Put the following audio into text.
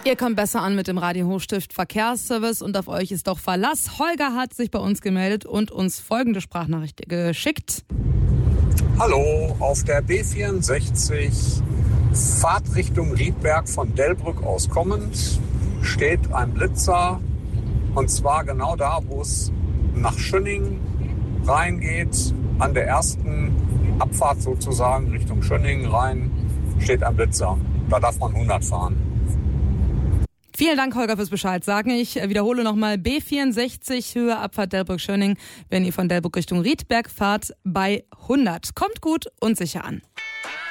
Ihr kommt besser an mit dem Radio Hochstift Verkehrsservice und auf euch ist doch Verlass. Holger hat sich bei uns gemeldet und uns folgende Sprachnachricht geschickt. Hallo, auf der B64 Fahrtrichtung Riedberg von Delbrück aus kommend steht ein Blitzer, und zwar genau da, wo es nach Schönning reingeht, an der ersten Abfahrt sozusagen Richtung Schönning rein, steht ein Blitzer. Da darf man 100 fahren. Vielen Dank, Holger, fürs Bescheid sagen. Ich wiederhole nochmal B64 Höhe Abfahrt Delbrück-Schönning, wenn ihr von Delbrück Richtung Riedberg fahrt, bei 100. Kommt gut und sicher an.